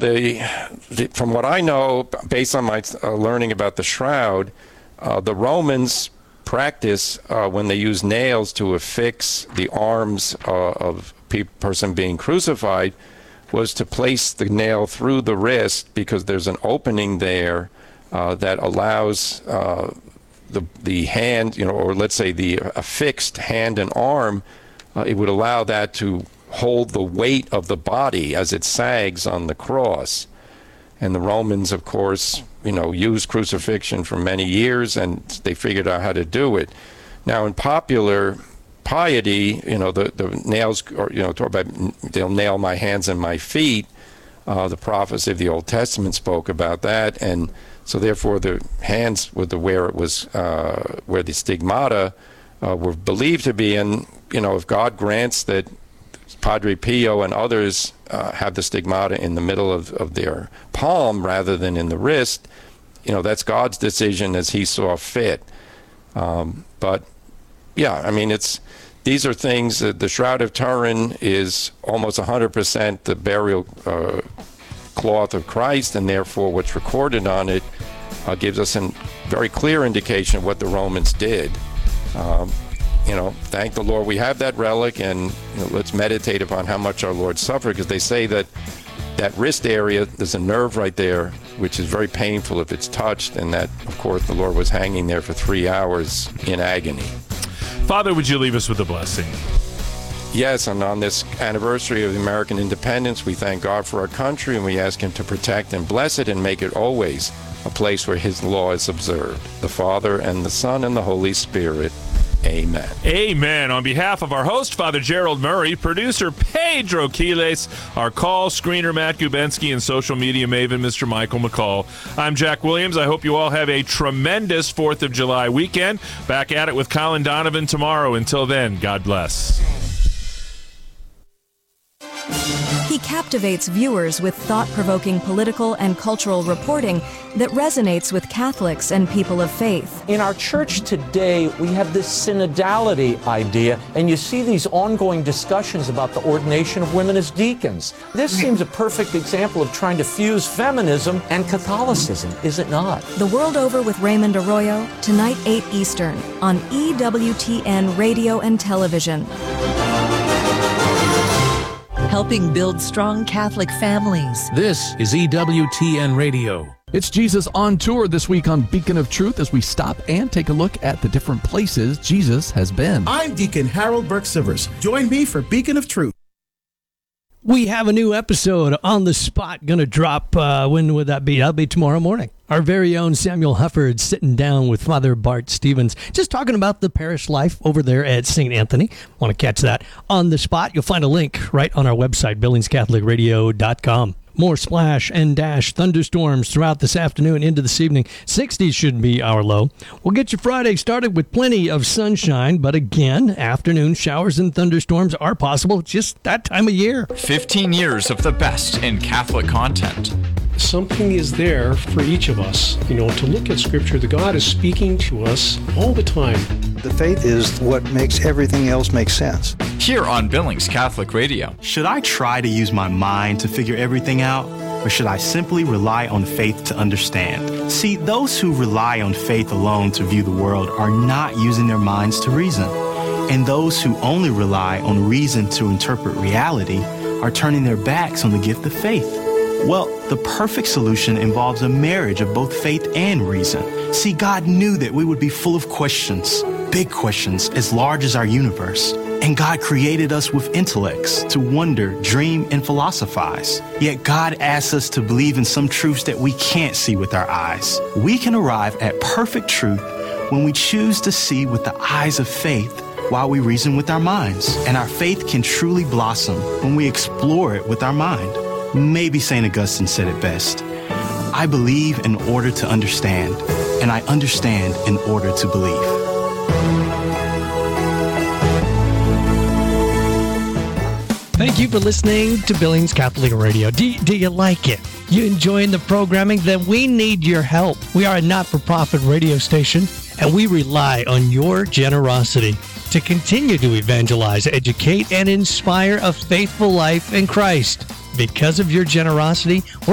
from what I know, based on my learning about the shroud, the Romans practice when they use nails to affix the arms of a person being crucified was to place the nail through the wrist, because there's an opening there that allows the hand, or let's say the affixed hand and arm, it would allow that to hold the weight of the body as it sags on the cross. And the Romans, of course, used crucifixion for many years, and they figured out how to do it. Now, in popular piety, the nails, or talk about they'll nail my hands and my feet. The prophecy of the Old Testament spoke about that, and so therefore the hands were where the stigmata were believed to be. And if God grants that Padre Pio and others have the stigmata in the middle of their palm rather than in the wrist, that's God's decision as he saw fit. But yeah, I mean, these are things that the Shroud of Turin is almost 100% the burial cloth of Christ, and therefore what's recorded on it gives us a very clear indication of what the Romans did. Thank the Lord we have that relic, and let's meditate upon how much our Lord suffered, because they say that wrist area, there's a nerve right there, which is very painful if it's touched, and that, of course, the Lord was hanging there for 3 hours in agony. Father, would you leave us with a blessing? Yes, and on this anniversary of the American independence, we thank God for our country, and we ask him to protect and bless it and make it always a place where his law is observed. The Father and the Son and the Holy Spirit. Amen. Amen. On behalf of our host, Father Gerald Murray, producer Pedro Quiles, our call screener Matt Gubensky, and social media maven Mr. Michael McCall, I'm Jack Williams. I hope you all have a tremendous 4th of July weekend. Back at it with Colin Donovan tomorrow. Until then, God bless. He captivates viewers with thought-provoking political and cultural reporting that resonates with Catholics and people of faith. In our church today, we have this synodality idea, and you see these ongoing discussions about the ordination of women as deacons. This seems a perfect example of trying to fuse feminism and Catholicism, is it not? The World Over with Raymond Arroyo, tonight 8 Eastern, on EWTN Radio and Television. Helping build strong Catholic families. This is EWTN Radio. It's Jesus on tour this week on Beacon of Truth as we stop and take a look at the different places Jesus has been. I'm Deacon Harold Burke-Sivers. Join me for Beacon of Truth. We have a new episode on the spot going to drop. When would that be? That'll be tomorrow morning. Our very own Samuel Hufford sitting down with Father Bart Stevens, just talking about the parish life over there at St. Anthony. Want to catch that on the spot? You'll find a link right on our website, BillingsCatholicRadio.com. More splash and dash thunderstorms throughout this afternoon into this evening. 60s should be our low. We'll get your Friday started with plenty of sunshine, but again, afternoon showers and thunderstorms are possible just that time of year. 15 years of the best in Catholic content. Something is there for each of us, to look at Scripture. The God is speaking to us all the time. The faith is what makes everything else make sense. Here on Billings Catholic Radio. Should I try to use my mind to figure everything out, or should I simply rely on faith to understand? See, those who rely on faith alone to view the world are not using their minds to reason. And those who only rely on reason to interpret reality are turning their backs on the gift of faith. Well, the perfect solution involves a marriage of both faith and reason. See, God knew that we would be full of questions, big questions as large as our universe. And God created us with intellects to wonder, dream, and philosophize. Yet God asks us to believe in some truths that we can't see with our eyes. We can arrive at perfect truth when we choose to see with the eyes of faith while we reason with our minds. And our faith can truly blossom when we explore it with our mind. Maybe St. Augustine said it best. I believe in order to understand, and I understand in order to believe. Thank you for listening to Billings Catholic Radio. Do you like it? You enjoying the programming? Then we need your help. We are a not-for-profit radio station, and we rely on your generosity to continue to evangelize, educate, and inspire a faithful life in Christ. Because of your generosity,